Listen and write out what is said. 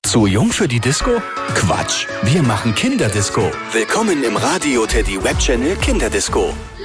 Zu jung für die Disco? Quatsch, wir machen Kinderdisco. Willkommen im Radio Teddy Webchannel Kinderdisco.